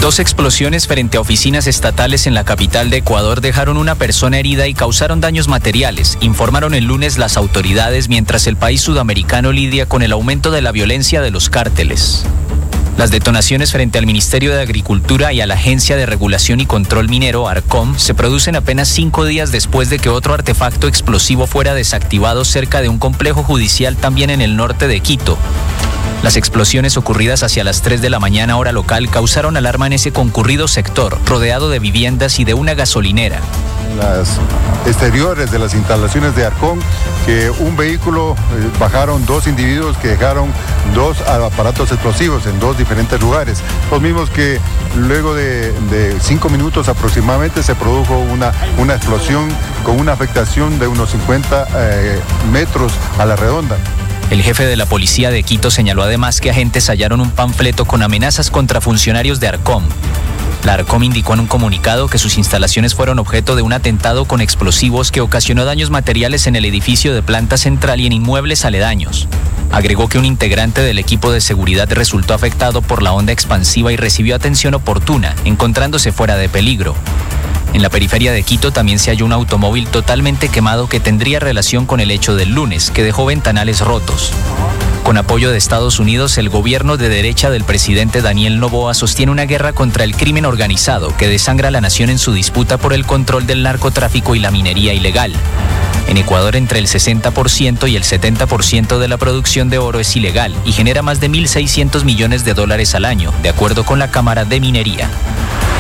Dos explosiones frente a oficinas estatales en la capital de Ecuador dejaron una persona herida y causaron daños materiales, informaron el lunes las autoridades mientras el país sudamericano lidia con el aumento de la violencia de los cárteles. Las detonaciones frente al Ministerio de Agricultura y a la Agencia de Regulación y Control Minero, ARCOM, se producen apenas 5 días después de que otro artefacto explosivo fuera desactivado cerca de un complejo judicial también en el norte de Quito. Las explosiones ocurridas hacia las 3 de la mañana hora local causaron alarma en ese concurrido sector, rodeado de viviendas y de una gasolinera. Las exteriores de las instalaciones de Arcom, que un vehículo, bajaron 2 individuos que dejaron 2 aparatos explosivos en 2 diferentes lugares. Los mismos que luego de 5 minutos aproximadamente se produjo una explosión con una afectación de unos 50 metros a la redonda. El jefe de la policía de Quito señaló además que agentes hallaron un panfleto con amenazas contra funcionarios de ARCOM. La ARCOM indicó en un comunicado que sus instalaciones fueron objeto de un atentado con explosivos que ocasionó daños materiales en el edificio de planta central y en inmuebles aledaños. Agregó que un integrante del equipo de seguridad resultó afectado por la onda expansiva y recibió atención oportuna, encontrándose fuera de peligro. En la periferia de Quito también se halló un automóvil totalmente quemado que tendría relación con el hecho del lunes, que dejó ventanales rotos. Con apoyo de Estados Unidos, el gobierno de derecha del presidente Daniel Noboa sostiene una guerra contra el crimen organizado que desangra a la nación en su disputa por el control del narcotráfico y la minería ilegal. En Ecuador, entre el 60% y el 70% de la producción de oro es ilegal y genera más de $1.600 millones al año, de acuerdo con la Cámara de Minería.